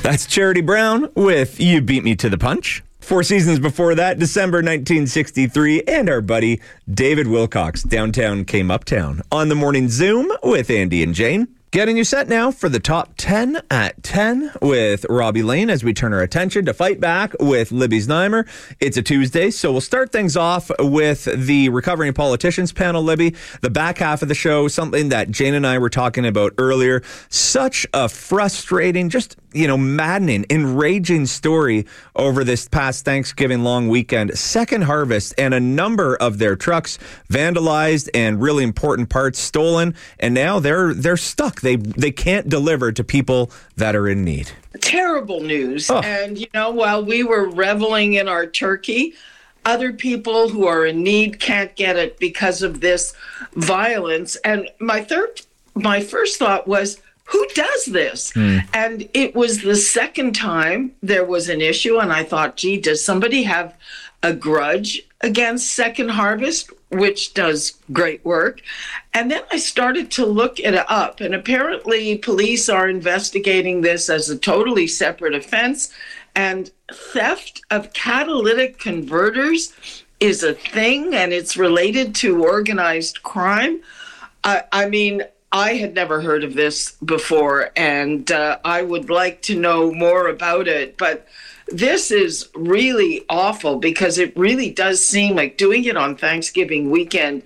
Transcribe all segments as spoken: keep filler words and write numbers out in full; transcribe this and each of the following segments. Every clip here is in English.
That's Charity Brown with You Beat Me to the Punch. Four seasons before that, December nineteen sixty-three, and our buddy David Wilcox, Downtown Came Uptown, on the Morning Zoom with Andy and Jane. Getting you set now for the top ten at ten with Robbie Lane as we turn our attention to Fight Back with Libby Znaimer. It's a Tuesday, so we'll start things off with the Recovering Politicians panel, Libby. The back half of the show, something that Jane and I were talking about earlier. Such a frustrating, just, you know, maddening, enraging story over this past Thanksgiving long weekend. Second Harvest and a number of their trucks vandalized and really important parts stolen, and now they're they're stuck. They they can't deliver to people that are in need. Terrible news. Oh. And, you know, while we were reveling in our turkey, other people who are in need can't get it because of this violence. And my third, my first thought was, who does this? Mm. And it was the second time there was an issue. And I thought, gee, does somebody have a grudge against Second Harvest, which does great work? And then I started to look it up. And apparently police are investigating this as a totally separate offense. And theft of catalytic converters is a thing, and it's related to organized crime. I, I mean, I had never heard of this before, and uh, I would like to know more about it. But this is really awful because it really does seem like doing it on Thanksgiving weekend.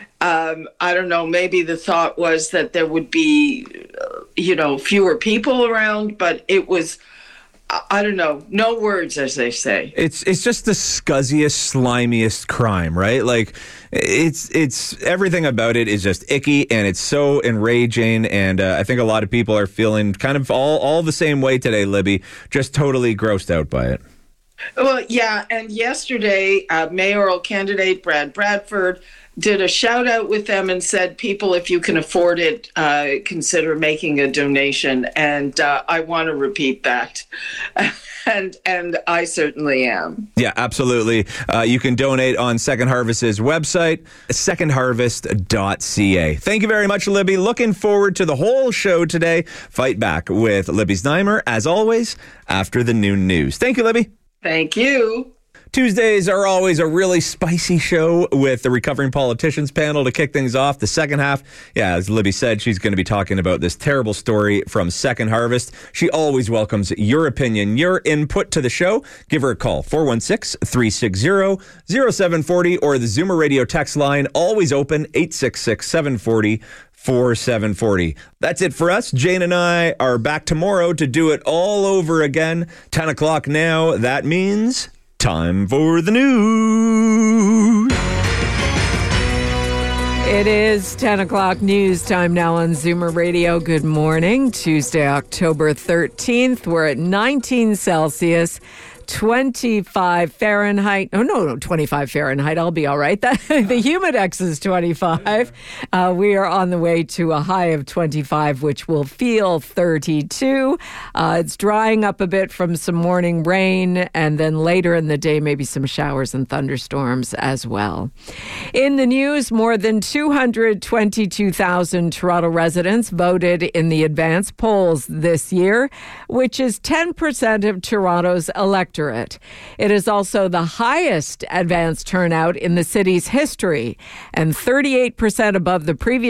Um, I don't know, maybe the thought was that there would be, uh, you know, fewer people around, but it was, I don't know, no words, as they say. It's it's just the scuzziest, slimiest crime, right? Like, it's it's everything about it is just icky, and it's so enraging. And uh, I think a lot of people are feeling kind of all, all the same way today, Libby, just totally grossed out by it. Well, yeah, and yesterday, uh, mayoral candidate Brad Bradford did a shout out with them and said, people, if you can afford it, uh, consider making a donation. And uh, I want to repeat that. and and I certainly am. Yeah, absolutely. Uh, you can donate on Second Harvest's website, second harvest dot c a. Thank you very much, Libby. Looking forward to the whole show today. Fight Back with Libby Znaimer, as always, after the noon news. Thank you, Libby. Thank you. Tuesdays are always a really spicy show with the Recovering Politicians panel to kick things off. The second half, yeah, as Libby said, she's going to be talking about this terrible story from Second Harvest. She always welcomes your opinion, your input to the show. Give her a call, four one six, three six zero, zero seven four zero, or the Zoomer Radio text line, always open, eight six six, seven four zero, four seven four zero. That's it for us. Jane and I are back tomorrow to do it all over again. ten o'clock now. That means time for the news. It is ten o'clock news time now on Zoomer Radio. Good morning. Tuesday, October thirteenth. We're at nineteen Celsius. twenty-five Fahrenheit. Oh, no, no, twenty-five Fahrenheit. I'll be all right. That, the Humidex is twenty-five. Uh, we are on the way to a high of twenty-five, which will feel thirty-two. Uh, it's drying up a bit from some morning rain, and then later in the day, maybe some showers and thunderstorms as well. In the news, more than two hundred twenty-two thousand Toronto residents voted in the advance polls this year, which is ten percent of Toronto's electorate. It is also the highest advance turnout in the city's history and thirty-eight percent above the previous